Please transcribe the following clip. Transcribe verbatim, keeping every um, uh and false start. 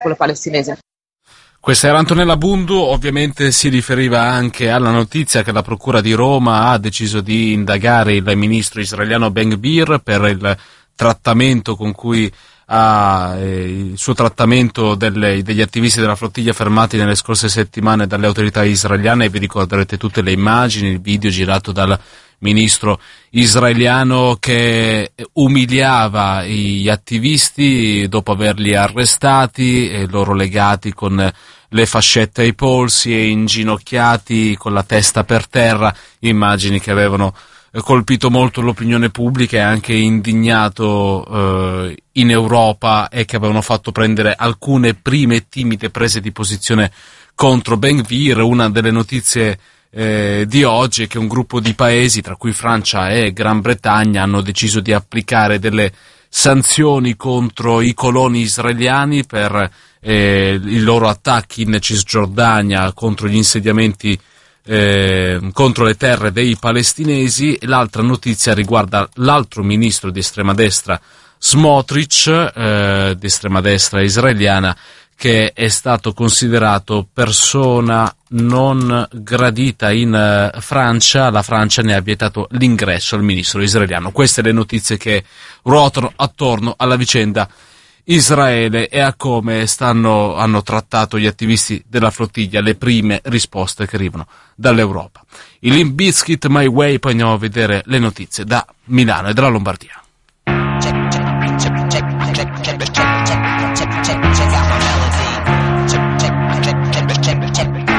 popolo palestinese. Questa era Antonella Bundu, ovviamente si riferiva anche alla notizia che la Procura di Roma ha deciso di indagare il ministro israeliano Ben-Gvir per il trattamento con cui ha eh, il suo trattamento delle, degli attivisti della flottiglia fermati nelle scorse settimane dalle autorità israeliane. Vi ricorderete tutte le immagini, il video girato dal ministro israeliano che umiliava gli attivisti dopo averli arrestati e loro legati con le fascette ai polsi e inginocchiati con la testa per terra, immagini che avevano colpito molto l'opinione pubblica e anche indignato eh, in Europa, e che avevano fatto prendere alcune prime e timide prese di posizione contro Ben-Gvir. Una delle notizie eh, di oggi è che un gruppo di paesi, tra cui Francia e Gran Bretagna, hanno deciso di applicare delle sanzioni contro i coloni israeliani per eh, i loro attacchi in Cisgiordania contro gli insediamenti Eh, contro le terre dei palestinesi. L'altra notizia riguarda l'altro ministro di estrema destra, Smotrich, eh, di estrema destra israeliana, che è stato considerato persona non gradita in uh, Francia. La Francia ne ha vietato l'ingresso al ministro israeliano. Queste le notizie che ruotano attorno alla vicenda Israele e a come stanno, hanno trattato gli attivisti della flottiglia, le prime risposte che arrivano dall'Europa. Il Limp Bizkit, My Way, poi andiamo a vedere le notizie da Milano e dalla Lombardia.